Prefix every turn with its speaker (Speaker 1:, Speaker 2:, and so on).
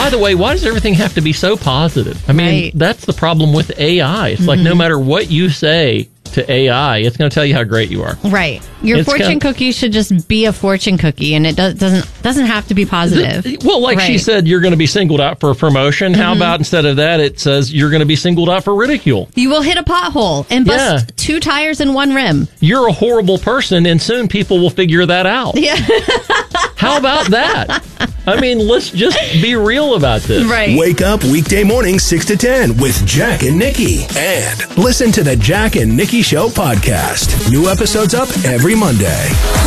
Speaker 1: by the way, why does everything have to be so positive? I mean, that's the problem with AI. It's like no matter what you say to AI, it's going to tell you how great you are.
Speaker 2: Right. Your fortune cookie should just be a fortune cookie, and it doesn't have to be positive.
Speaker 1: Well, like she said, you're going to be singled out for a promotion. How about instead of that, it says you're going to be singled out for ridicule.
Speaker 2: You will hit a pothole and bust 2 tires and 1 rim.
Speaker 1: You're a horrible person, and soon people will figure that out.
Speaker 2: Yeah.
Speaker 1: How about that? I mean, let's just be real about this.
Speaker 2: Right.
Speaker 3: Wake up weekday morning 6 to 10 with Jack and Nikki. And listen to the Jack and Nikki Show podcast. New episodes up every Monday.